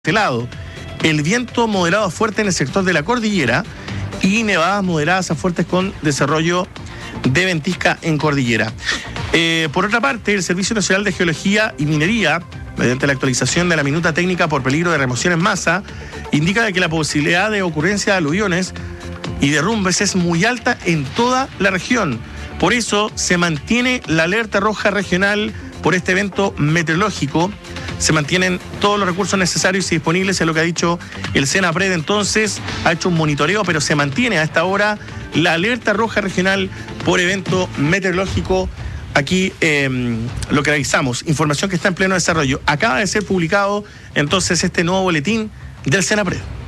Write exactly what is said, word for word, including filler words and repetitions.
este lado, el viento moderado a fuerte en el sector de la cordillera y nevadas moderadas a fuertes con desarrollo de ventisca en cordillera. Eh, por otra parte, el Servicio Nacional de Geología y Minería, mediante la actualización de la minuta técnica por peligro de remoción en masa, indica de que la posibilidad de ocurrencia de aluviones y derrumbes es muy alta en toda la región. Por eso se mantiene la alerta roja regional por este evento meteorológico. Se mantienen todos los recursos necesarios y disponibles, es lo que ha dicho el SENAPRED. Entonces, ha hecho un monitoreo, pero se mantiene a esta hora la alerta roja regional por evento meteorológico. Aquí eh, lo que revisamos, información que está en pleno desarrollo. Acaba de ser publicado entonces este nuevo boletín del SENAPRED.